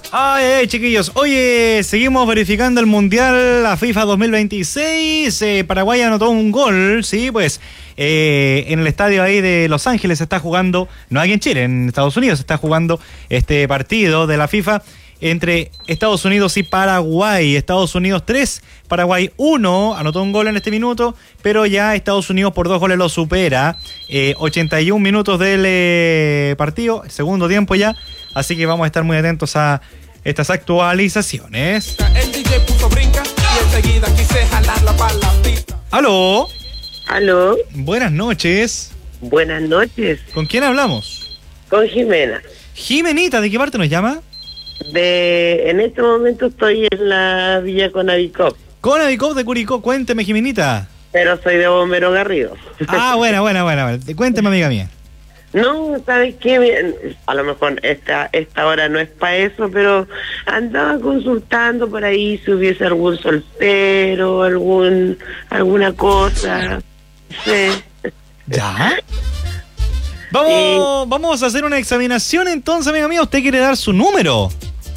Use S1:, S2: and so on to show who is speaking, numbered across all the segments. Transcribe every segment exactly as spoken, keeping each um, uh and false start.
S1: Ay, ay, chiquillos. Oye, seguimos verificando el Mundial, la FIFA dos mil veintiséis. Eh, Paraguay anotó un gol, sí, pues eh, en el estadio ahí de Los Ángeles se está jugando, no aquí en Chile, en Estados Unidos se está jugando este partido de la FIFA entre Estados Unidos y Paraguay. Estados Unidos tres, Paraguay uno, anotó un gol en este minuto, pero ya Estados Unidos por dos goles lo supera. Eh, ochenta y un minutos del eh, partido, segundo tiempo ya, así que vamos a estar muy atentos a estas actualizaciones.
S2: El D J puso brinca y enseguida quise jalar la pista.
S1: ¿Aló?
S3: ¿Aló?
S1: Buenas noches.
S3: Buenas noches.
S1: ¿Con quién hablamos?
S3: Con Jimena.
S1: Jimenita, ¿de qué parte nos llama?
S3: De, en este momento estoy en la Villa Conavicop.
S1: Conavicop de Curicó, cuénteme, Jimenita.
S3: Pero soy de Bombero Garrido.
S1: Ah, buena, buena, buena, buena. Cuénteme, amiga mía.
S3: No, ¿sabes qué? A lo mejor esta esta hora no es para eso, pero andaba consultando por ahí si hubiese algún soltero, algún alguna cosa. Sí.
S1: ¿Ya? Vamos, eh, vamos a hacer una examinación entonces, amiga mía. ¿Usted quiere dar su número?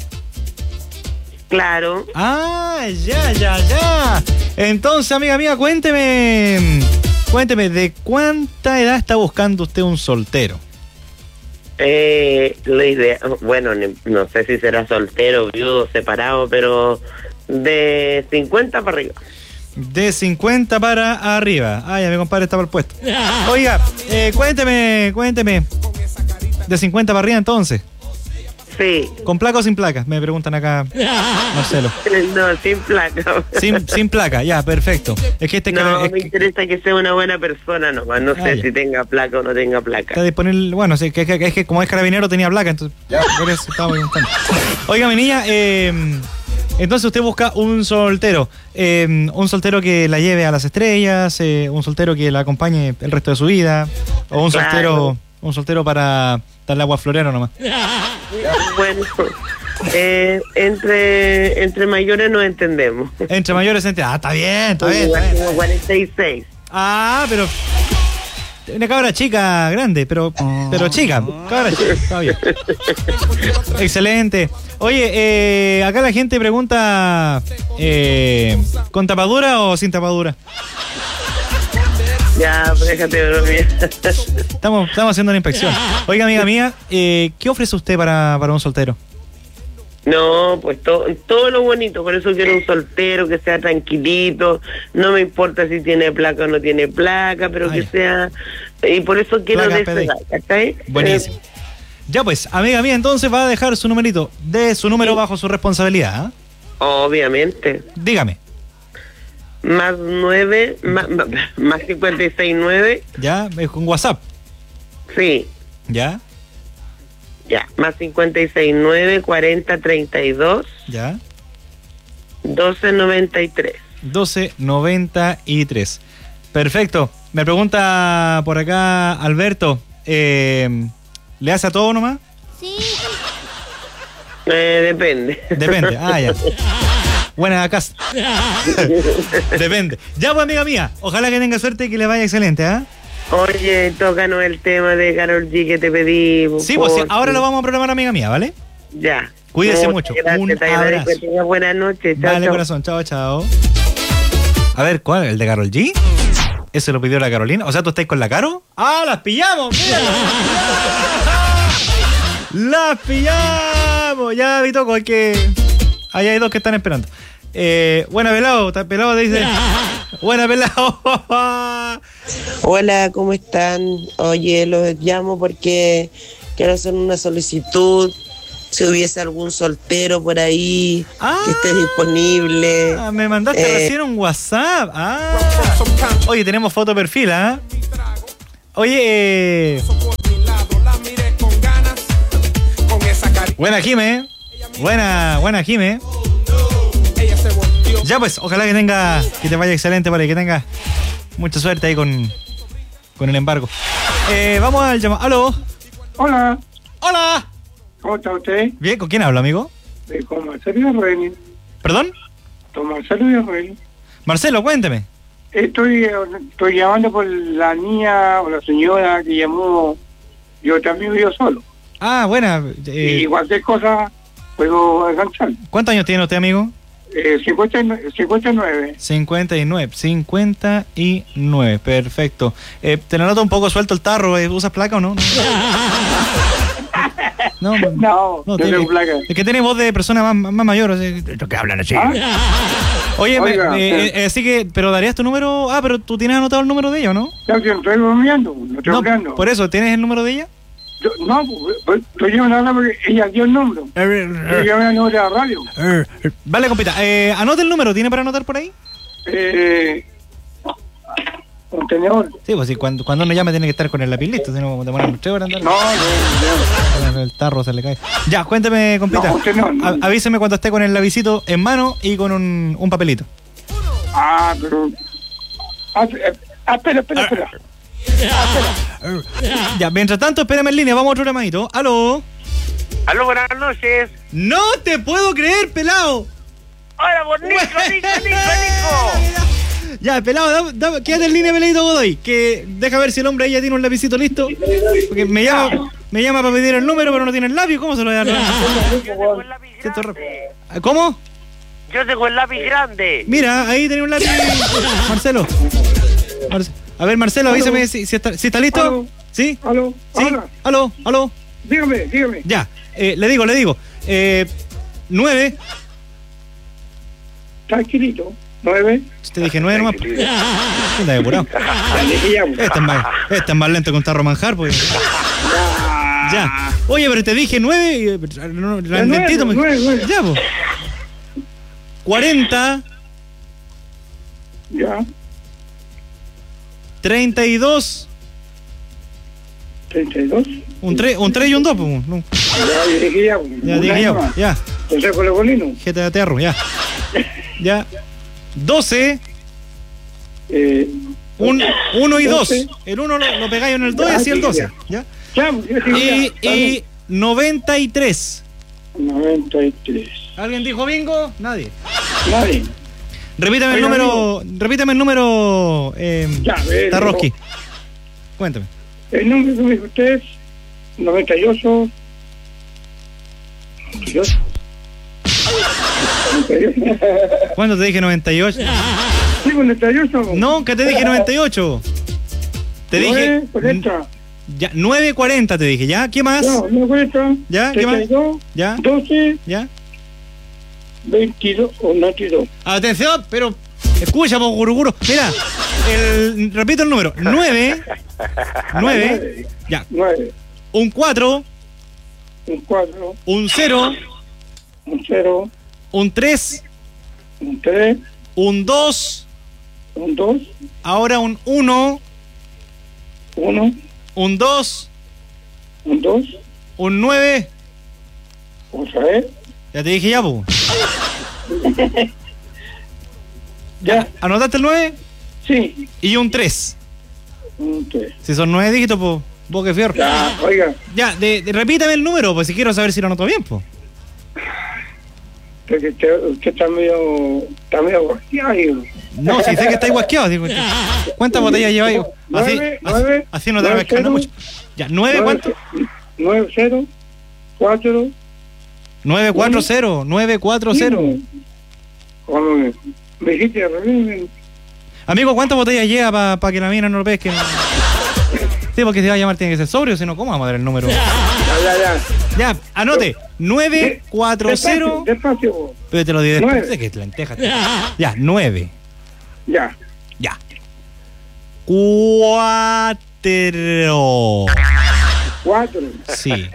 S3: Claro.
S1: Ah, ya, ya, ya. Entonces, amiga mía, cuénteme, cuénteme, ¿de cuánta edad está buscando usted un soltero?
S3: Eh, la idea, bueno, no sé si será soltero, viudo, separado, pero de cincuenta para arriba.
S1: De cincuenta para arriba. Ah, ya mi compadre está por el puesto. Oiga, eh, cuénteme, cuénteme. De cincuenta para arriba entonces.
S3: Sí.
S1: ¿Con placa o sin placa? Me preguntan acá, Marcelo.
S3: No, sin placa.
S1: Sin, sin placa, ya, perfecto. Es que este
S3: no,
S1: es
S3: me
S1: que,
S3: interesa que sea una buena persona nomás. No ah, sé ya. si tenga placa o no tenga placa.
S1: Está disponible, bueno, es que, es que, es que como es carabinero tenía placa, entonces ya. Por eso estaba preguntando. Oiga, mi niña, eh, entonces usted busca un soltero, eh, un soltero que la lleve a las estrellas, eh, un soltero que la acompañe el resto de su vida, o un claro. soltero, un soltero para darle agua florero nomás.
S3: Bueno, eh, entre entre mayores nos entendemos.
S1: Entre mayores entendemos. Ah, está bien, está bien. Está bien.
S3: cuarenta y seis.
S1: Ah, pero una cabra chica, grande, pero pero chica, cabra chica, está bien. Excelente. Oye, eh, acá la gente pregunta, eh, ¿con tapadura o sin tapadura?
S3: Ya, déjate dormir.
S1: Estamos, estamos haciendo una inspección. Oiga, amiga mía, eh, ¿qué ofrece usted para, para un soltero?
S3: No, pues to, todo lo bonito, por eso quiero un soltero que sea tranquilito, no me importa si tiene placa o no tiene placa, pero ah, que ya. sea, y por eso quiero de esa edad, ¿cachai?
S1: Buenísimo. Eh, ya pues, amiga mía, entonces va a dejar su numerito, de su número sí. bajo su responsabilidad, ¿eh?
S3: Obviamente.
S1: Dígame.
S3: Más nueve, más, más cincuenta y seis nueve.
S1: Ya, es con WhatsApp.
S3: Sí.
S1: Ya.
S3: Ya, más cincuenta y seis nueve, cuarenta, treinta y dos.
S1: Ya.
S3: doce noventa y tres.
S1: doce noventa y tres. Perfecto. Me pregunta por acá Alberto, eh, ¿le hace a todo nomás?
S4: Sí.
S3: Eh, depende.
S1: Depende, ah, ya. Buena casa. Depende. Ya pues, amiga mía, ojalá que tenga suerte y que le vaya excelente, ¿ah? ¿eh?
S3: Oye, tócanos el tema de Karol G que te pedí.
S1: Sí, pues sí, ahora lo vamos a programar, amiga mía, ¿vale?
S3: Ya.
S1: Cuídese mucho.
S3: Gracias,
S1: un abrazo.
S3: Que tengas buenas noches. Chao,
S1: vale,
S3: chao.
S1: corazón. Chao, chao. A ver, ¿cuál? ¿El de Karol G? ¿Ese lo pidió la Carolina? O sea, ¿tú estás con la Caro? ¡Ah, las pillamos! ¡Mira! ¡Las pillamos! Ya, Vitoco, hay que... Ahí hay dos que están esperando. Eh, buena, pelado. Pelado te dice... Buena, pelado.
S3: Hola, ¿cómo están? Oye, los llamo porque quiero hacer una solicitud. Si hubiese algún soltero por ahí ah, que esté disponible.
S1: Ah, me mandaste eh, recién un WhatsApp. Ah. Oye, tenemos foto de perfil, ¿ah? ¿eh? Oye, eh... buena, Jime. Buena, buena, Jime. Ya pues, ojalá que tenga, que te vaya excelente, para que tenga mucha suerte ahí con, con el embargo. Eh, vamos al llamado. ¿Aló?
S5: Hola.
S1: Hola.
S5: ¿Cómo está usted?
S1: Bien, ¿con quién habla, amigo?
S5: Eh, con Marcelo Arreli.
S1: ¿Perdón?
S5: Con Marcelo Arreli.
S1: Marcelo, cuénteme.
S5: Estoy, estoy llamando por la niña o la señora que llamó. Yo también vivo solo.
S1: Ah, buena.
S5: Eh, y cualquier cosa puedo alcanzar.
S1: ¿Cuántos años tiene usted, amigo?
S5: Eh, cincuenta y nueve.
S1: cincuenta y nueve. cincuenta y nueve, perfecto. Eh, te lo noto un poco suelto el tarro. eh, ¿Usas placa o no? No, no,
S5: No, no
S1: tiene,
S5: tengo placa.
S1: es que tiene voz de persona más, más mayor. Así, que hablan así.
S5: ¿Ah?
S1: Oye, me-
S5: Oiga,
S1: me-
S5: eh.
S1: eh, así que, pero darías tu número. Ah, pero tú tienes anotado el número de ella, ¿o ¿no?
S5: No, yo no estoy bromeando, no estoy
S1: No,
S5: bromeando.
S1: por eso, ¿tienes el número de ella?
S5: Yo- no, pues, pues, estoy llamando ahora porque ella dio el número. Yo llamé al número de la radio.
S1: Vale, compita. Eh, anota el número. ¿Tiene para anotar por ahí?
S5: Eh, contenedor.
S1: Sí, pues sí, cuando, cuando uno llama tiene que estar con el lápiz listo, si no demoramos tres horas andar.
S5: No, no, no.
S1: El tarro se le cae. Ya, cuénteme, compita.
S5: No, usted no, no.
S1: A- avíseme cuando esté con el lapicito en mano y con un, un papelito.
S5: Ah, pero... Ah, eh, ah, espera, espera, espera.
S1: Ya, mientras tanto, espérame en línea, vamos a otro llamadito. ¡Aló!
S4: Aló, buenas noches.
S1: ¡No te puedo creer, pelado!
S4: Hola, por Nico, Nico, Nico, Nico.
S1: Ya, pelado, dame- dame- quédate en línea, peladito Godoy. Que deja ver si el hombre ahí ya tiene un lapicito listo. Porque me llama, me llama para pedir el número, pero no tiene el lápiz. ¿Cómo se lo voy a dar?
S4: Yo tengo el lápiz
S1: Siento raro.
S4: grande.
S1: ¿Cómo?
S4: Yo tengo el lápiz grande.
S1: Mira, ahí tenía un lápiz. Marcelo. Marce- A ver, Marcelo, avísame si, si está, si está listo.
S5: Aló.
S1: ¿Sí?
S5: Aló,
S1: ¿Sí?
S5: hola.
S1: ¿Aló? ¿Aló?
S5: Dígame, dígame.
S1: Ya, eh, le digo, le digo. Eh, nueve.
S5: Tranquilito. Nueve.
S1: Te dije nueve nomás. Está apurado.
S5: Ya le dije ya.
S1: Este es más, este es más lento que un tarro manjar, pues. Ya. Oye, pero te dije nueve. y, eh, no, la
S5: Ya, nueve,
S1: lentito me-
S5: nueve, nueve.
S1: Ya, pues. cuarenta.
S5: Ya.
S1: treinta y dos.
S5: treinta y dos.
S1: Un tres un tres y un dos, pues. No.
S5: Ya le dije ya.
S1: Ya dije ya, ya.
S5: José Colebolino.
S1: Jeta de aterro, ya. Ya. doce.
S5: Eh,
S1: Un, uno y dos.
S5: doce.
S1: El uno lo, lo pegáis en el dos y
S5: Ya,
S1: así el
S5: ya.
S1: doce. ¿Ya?
S5: ya, yo digo
S1: Y,
S5: ya.
S1: y noventa y tres.
S5: noventa y tres.
S1: ¿Alguien dijo bingo? Nadie.
S5: Nadie.
S1: Repítame el
S5: Oiga,
S1: número. Repítame el número. Eh,
S5: Ya, a ver,
S1: Tarroski.
S5: digo.
S1: Cuéntame.
S5: El número que me dijo usted es noventa y ocho. noventa y ocho. noventa y ocho.
S1: ¿Cuándo te dije noventa y ocho?
S5: Sí, noventa y ocho.
S1: No, que te dije noventa y ocho. Te dije.
S5: nueve cuarenta.
S1: Ya, nueve cuarenta te dije, ¿ya? ¿Qué más?
S5: No, nueve cuarenta.
S1: ¿Ya? ¿Qué más?
S5: treinta y dos.
S1: ¿Ya?
S5: doce.
S1: ¿Ya?
S5: veintidós o veintidós.
S1: Atención, pero. Escucha, po, guruguru. Mira, el, repito el número. nueve. nueve. Ya.
S5: nueve.
S1: Un cuatro.
S5: Un cuatro.
S1: Un cero.
S5: Un cero.
S1: Un tres.
S5: Un tres.
S1: Un dos.
S5: Un dos.
S1: Ahora un uno.
S5: Uno.
S1: Un dos.
S5: Un dos.
S1: Un nueve.
S5: Vamos a ver.
S1: Ya te dije ya, po.
S5: Ya.
S1: ¿Anotaste el nueve?
S5: Sí.
S1: Y un tres.
S5: Un tres.
S1: Si son nueve dígitos, pues, vos que fierro.
S5: Ya, oiga.
S1: Ya, de, de- repítame el número, pues si quiero saber si lo anoto bien, pues.
S5: Porque usted, usted está medio. Está medio guasteado, digo.
S1: No, si sé que estáis guasqueado. Digo, ¿cuántas botellas lleváis? Así,
S5: Nueve,
S1: así,
S5: nueve,
S1: así no te
S5: nueve,
S1: vas a mucho. Ya, ¿nueve cuánto?
S5: nueve cero. cuatro.
S1: nueve cuatro cero. nueve cuatro cero.
S5: Cuando me, me dijiste, Ramírez,
S1: Amigo, ¿cuántas botellas lleva para pa que la mina no lo pesque? Sí, porque si va a llamar tiene que ser sobrio, si no, ¿cómo vamos a dar el número?
S5: ya, ya, ya.
S1: Ya, anote. nueve cuatro cero.
S5: Despacio, despacio.
S1: Pero te lo di después
S5: Nueve.
S1: de que lentejas. Ya, nueve.
S5: Ya.
S1: Ya. Cuatro.
S5: Cuatro.
S1: Sí.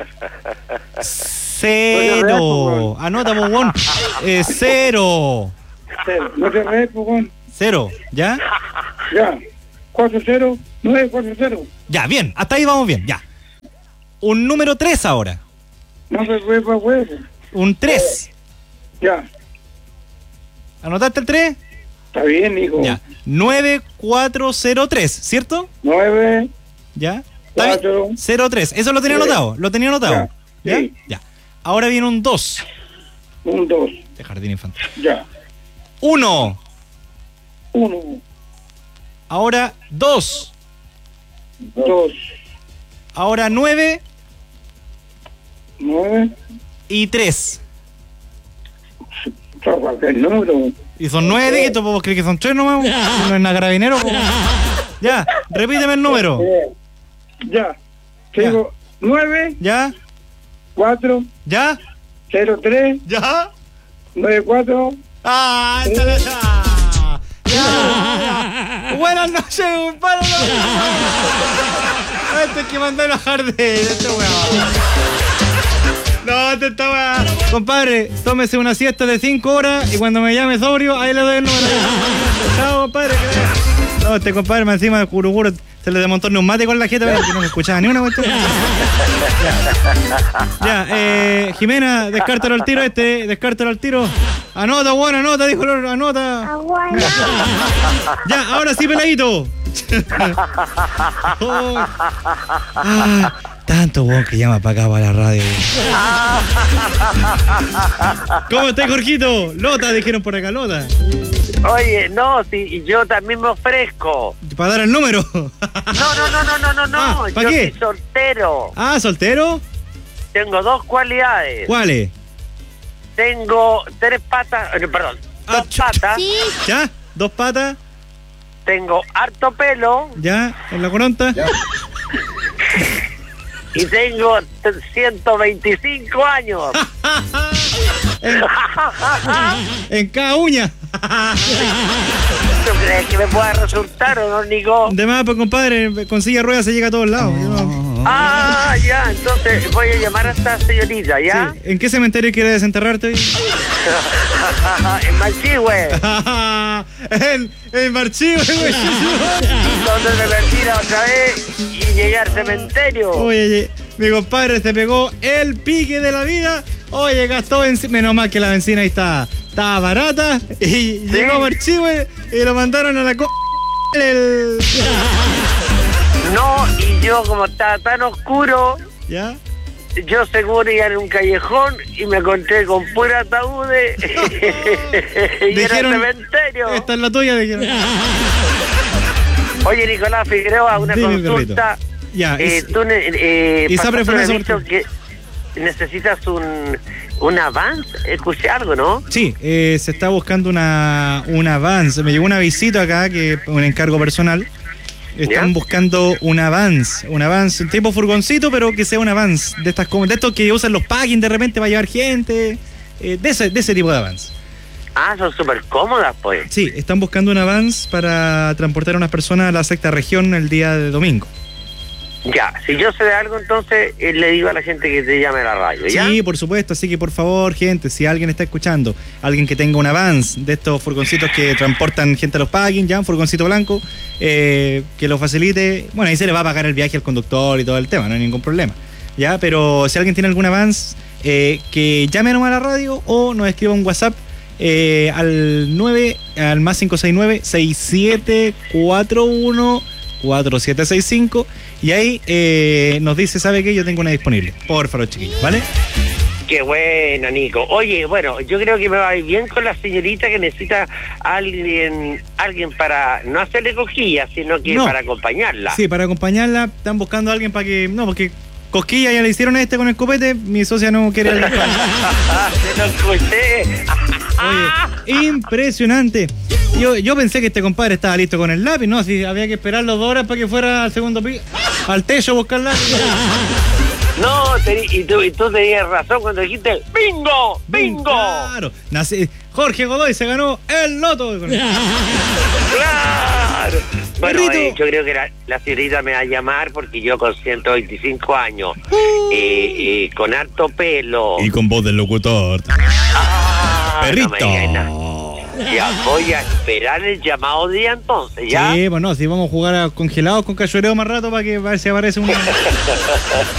S1: Cero. Anota, bobón. Eh, cero.
S5: Cero. No te rees, Pogón.
S1: Cero. ¿Ya?
S5: Ya. Cuatro cero. Nueve cuatro cero.
S1: Ya, bien. Hasta ahí vamos bien. Ya. Un número tres ahora.
S5: No me rees, pa' huevo.
S1: Un tres.
S5: Ya.
S1: ¿Anotaste el tres?
S5: Está bien, hijo.
S1: Ya. nueve cuatro cero tres, ¿cierto?
S5: Nueve.
S1: ¿Ya? Está bien.
S5: Cuatro.
S1: cero tres. Eso lo tenía
S5: Tres.
S1: anotado. Lo tenía anotado.
S5: Ya.
S1: ¿Ya?
S5: Sí.
S1: Ya. Ahora viene un dos
S5: Un dos.
S1: de jardín infantil.
S5: Ya.
S1: uno.
S5: Uno.
S1: Ahora dos.
S5: Dos.
S1: Ahora nueve
S5: Nueve.
S1: y tres.
S5: Son cualquier número.
S1: Y son nueve dígitos, ¿vos crees que son tres nomás? No es nada carabinero, po. Ya, repíteme el número.
S5: Eh, ya. Tengo nueve,
S1: ¿Ya?
S5: cuatro,
S1: ¿Ya?
S5: cero, tres,
S1: ¿Ya?
S5: nueve, cuatro.
S1: ¡Ah, esta la ya! ¡Ya! Buenas noches, compadre. Este hay que mandar a bajar de este weón. No, este está weón. Compadre, tómese una siesta de cinco horas y cuando me llame sobrio, ahí le doy el número. Chao, compadre. No, este compadre más encima de Curuguro se le desmontó el neumático en la jeta, que no se escuchaba ni una cuestión. Ya, ya eh, Jimena, descártalo al tiro este, descártalo al tiro. Anota, buena anota, dijo el otro, anota. Ya, ahora sí, peladito. Oh. Ah, tanto weón que llama para acá, para la radio. ¿Cómo estás, Jorgito? Lota, dijeron por acá, Lota.
S4: Oye, no, si yo también me ofrezco.
S1: ¿Para dar el número?
S4: No, no, no, no, no, no, no.
S1: Ah, ¿pa'
S4: yo
S1: qué?
S4: soy soltero.
S1: Ah, ¿soltero?
S4: Tengo dos cualidades.
S1: ¿Cuáles?
S4: Tengo tres patas, eh, perdón,
S1: Ah,
S4: dos
S1: chucha.
S4: patas.
S1: ¿Ya? ¿Dos patas?
S4: Tengo harto pelo
S1: ¿Ya? ¿En la coronta?
S4: y tengo ciento veinticinco años.
S1: en, en cada uña.
S4: ¿Tú crees que me pueda resultar o no, Nico?
S1: De más, pues, compadre, con silla de ruedas se llega a todos lados. Yo no-
S4: Ah, ya, entonces voy a llamar a esta señorita, ¿ya?
S1: Sí. ¿En qué cementerio quieres desenterrarte hoy?
S4: En Malchihue,
S1: en, en Marchivo, güey.
S4: donde me perdí la otra vez y llegué al cementerio.
S1: Oye, mi compadre se pegó el pique de la vida. Oye, gastó benzina. Menos mal que la benzina ahí está, estaba barata. Y llegó a Marchihue y lo mandaron a la co... El...
S4: No, y yo como estaba tan oscuro,
S1: ¿Ya?
S4: yo seguro iba en un callejón y me encontré con puras ataúdes y era el cementerio.
S1: Esta es la tuya, dijeron.
S4: Oye, Nicolás Figueroa, una
S1: Dime,
S4: consulta.
S1: perrito. Ya,
S4: eh,
S1: es-
S4: tú ne- eh,
S1: y
S4: pasó
S1: Sapre
S4: por
S1: Funes
S4: el dicho
S1: sobre-
S4: que necesitas un, un avance. Escuché algo, ¿no?
S1: Sí, eh, se está buscando una, un avance. Me llegó una visita acá, que un encargo personal. Están
S4: ¿Ya?
S1: buscando un avance, un avance, un tipo furgoncito, pero que sea un avance de estas como de estos que usan los packing de repente para llevar gente, eh, de ese de ese tipo de avance.
S4: Ah, son súper cómodas, pues.
S1: Sí, están buscando un avance para transportar a unas personas a la sexta región el día de domingo.
S4: Ya, si yo sé de algo, entonces eh, le digo a la gente que te llame a la radio, ¿ya?
S1: Sí, por supuesto, así que por favor, gente, si alguien está escuchando, alguien que tenga un avance de estos furgoncitos que transportan gente a los packing, ya, un furgoncito blanco, eh, que lo facilite, bueno, ahí se le va a pagar el viaje al conductor y todo el tema, no hay ningún problema, ya, pero si alguien tiene algún avance, eh, que llame nomás a la radio o nos escriba un WhatsApp eh, al nueve, al más cinco seis nueve, seis siete cuatro uno, cuatro siete seis cinco y ahí eh, nos dice, ¿sabe qué? Yo tengo una disponible. Por favor, chiquillos, ¿vale?
S4: Qué bueno, Nico. Oye, bueno, yo creo que me va a ir bien con la señorita que necesita alguien alguien para no hacerle cosquillas, sino que
S1: No.
S4: para acompañarla.
S1: Sí, para acompañarla, están buscando a alguien para que... No, porque cosquilla ya le hicieron a este con el copete, mi socia no quiere... alguien para-
S4: Se lo escuché.
S1: Oye, impresionante. Yo, yo pensé que este compadre estaba listo con el lápiz, ¿no? Si había que esperar los dos horas para que fuera al segundo piso, al techo a buscar lápiz.
S4: No, te- y, tú, y tú tenías razón cuando dijiste ¡bingo! ¡Bingo!
S1: Claro. Nací- Jorge Godoy se ganó el loto.
S4: ¡Claro! Bueno,
S1: Perrito.
S4: eh, yo creo que la, la señorita me va a llamar porque yo con ciento veinticinco años, eh, eh, con harto pelo...
S1: con voz del locutor.
S4: Ah,
S1: Perrito.
S4: no me digas nada. Ya voy a esperar el llamado día entonces, ¿ya?
S1: Sí, bueno, si vamos a jugar a congelados con cachueleo más rato para que a ver si aparece un...